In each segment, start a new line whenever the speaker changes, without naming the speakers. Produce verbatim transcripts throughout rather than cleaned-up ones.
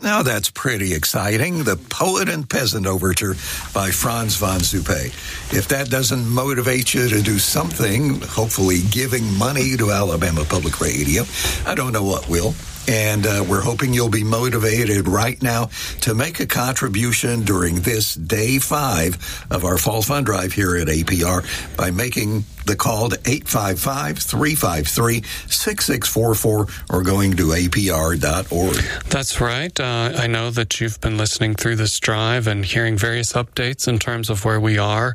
Now that's pretty exciting. The Poet and Peasant Overture by Franz von Zuppe. If that doesn't motivate you to do something, hopefully giving money to Alabama Public Radio, I don't know what will. And uh, we're hoping you'll be motivated right now to make a contribution during this day five of our Fall Fund Drive here at A P R by making the call to eight five five, three five three, six six four four or going to A P R dot org.
That's right. Uh, I know that you've been listening through this drive and hearing various updates in terms of where we are,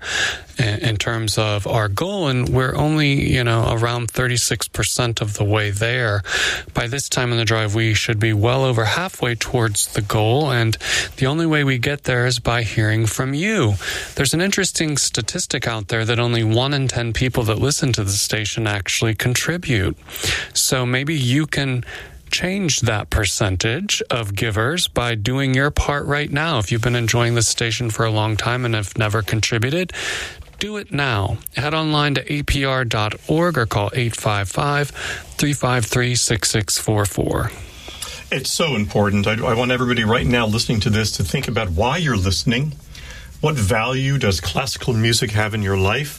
in terms of our goal, and we're only, you know, around thirty-six percent of the way there. By this time in the drive, we should be well over halfway towards the goal, and the only way we get there is by hearing from you. There's an interesting statistic out there that only one in ten people that listen to the station actually contribute. So maybe you can change that percentage of givers by doing your part right now. If you've been enjoying the station for a long time and have never contributed, do it now. Head online to A P R dot org or call eight five five, three five three, six six four four.
It's so important. I, I want everybody right now listening to this to think about why you're listening. What value does classical music have in your life?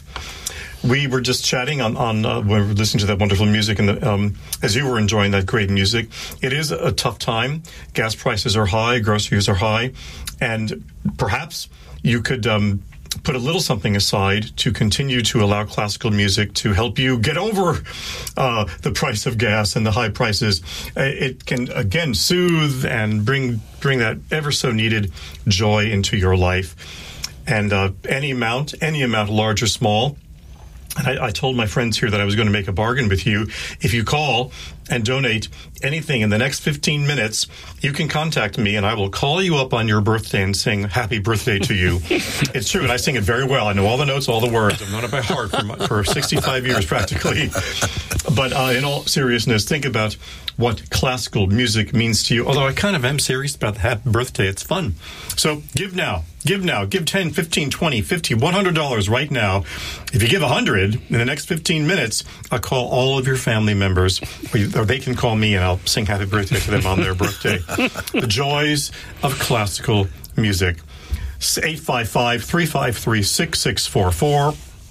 We were just chatting on, on uh, when we were listening to that wonderful music, and the, um, as you were enjoying that great music, it is a tough time. Gas prices are high, groceries are high, and perhaps you could um, put a little something aside to continue to allow classical music to help you get over uh, the price of gas and the high prices. It can, again, soothe and bring bring that ever so needed joy into your life. And uh, any amount, any amount, large or small. And I, I told my friends here that I was going to make a bargain with you. If you call and donate anything in the next fifteen minutes, you can contact me, and I will call you up on your birthday and sing happy birthday to you. It's true, and I sing it very well. I know all the notes, all the words. I've known it by heart for, my, for sixty-five years practically. But uh, in all seriousness, think about what classical music means to you. Although I kind of am serious about the happy birthday. It's fun. So give now. Give now. Give ten, fifteen, twenty, fifty, one hundred dollars right now. If you give one hundred in the next fifteen minutes, I'll call all of your family members, or, you, or they can call me and I'll sing happy birthday to them on their birthday. The joys of classical music. eight five five, three five three, six six four four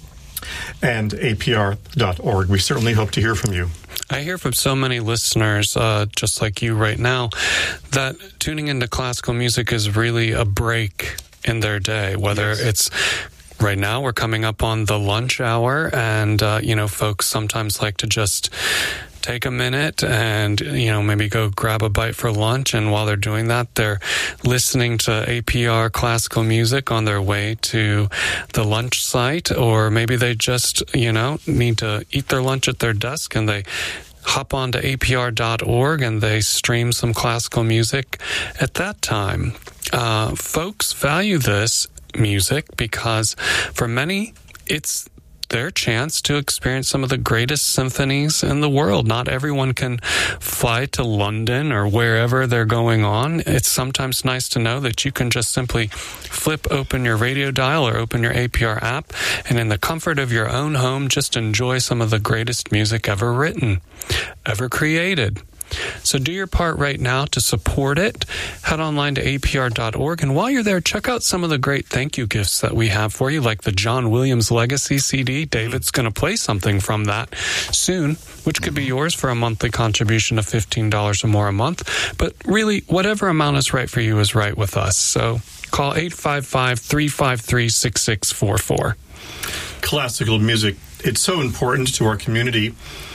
and A P R dot org. We certainly hope to hear from you.
I hear from so many listeners, uh, just like you right now, that tuning into classical music is really a break in their day, whether yes. it's right now we're coming up on the lunch hour, and, uh, you know, folks sometimes like to just take a minute and, you know, maybe go grab a bite for lunch. And while they're doing that, they're listening to A P R classical music on their way to the lunch site. Or maybe they just, you know, need to eat their lunch at their desk and they hop on to A P R dot org and they stream some classical music at that time. Uh, folks value this music because for many, it's their chance to experience some of the greatest symphonies in the world. Not everyone can fly to London or wherever they're going on. It's sometimes nice to know that you can just simply flip open your radio dial or open your A P R app, and in the comfort of your own home, just enjoy some of the greatest music ever written, ever created. So do your part right now to support it. Head online to A P R dot org, and while you're there, check out some of the great thank you gifts that we have for you, like the John Williams Legacy C D. David's going to play something from that soon, which could be yours for a monthly contribution of fifteen dollars or more a month. But really, whatever amount is right for you is right with us. So call eight five five, three five three, six six four four.
Classical music, it's so important to our community.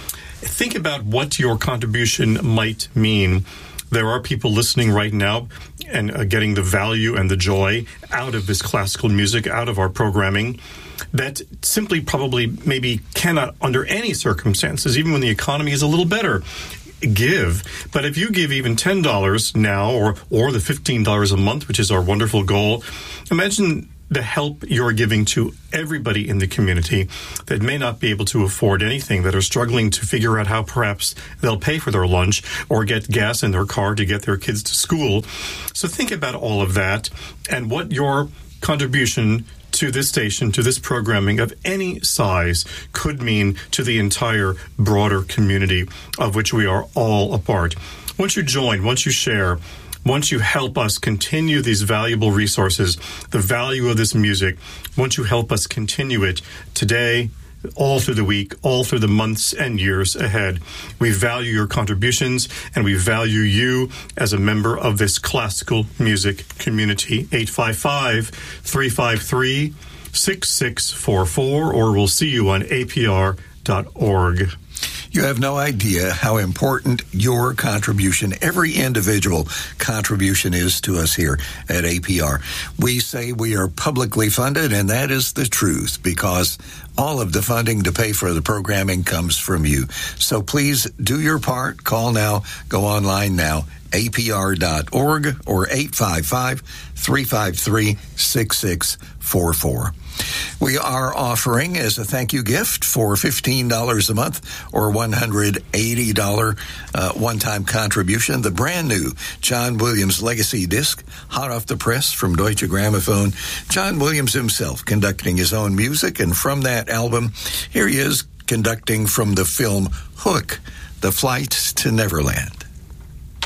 Think about what your contribution might mean. There are people listening right now and uh, getting the value and the joy out of this classical music, out of our programming, that simply probably maybe cannot, under any circumstances, even when the economy is a little better, give. But if you give even ten dollars now or, or the fifteen dollars a month, which is our wonderful goal, imagine the help you're giving to everybody in the community that may not be able to afford anything, that are struggling to figure out how perhaps they'll pay for their lunch or get gas in their car to get their kids to school. So think about all of that and what your contribution to this station, to this programming of any size could mean to the entire broader community of which we are all a part. Once you join, once you share, once you help us continue these valuable resources, the value of this music, once you help us continue it today, all through the week, all through the months and years ahead. We value your contributions, and we value you as a member of this classical music community. eight five five, three five three, six six four four, or we'll see you on A P R dot org.
You have no idea how important your contribution, every individual contribution, is to us here at A P R. We say we are publicly funded, and that is the truth, because all of the funding to pay for the programming comes from you. So please do your part. Call now. Go online now. A P R dot org or eight five five, three five three, six six four four. We are offering as a thank you gift for fifteen dollars a month or one hundred eighty dollars uh, one-time contribution, the brand new John Williams Legacy disc, hot off the press from Deutsche Grammophon. John Williams himself conducting his own music, and from that album, here he is conducting from the film Hook, The Flight to Neverland.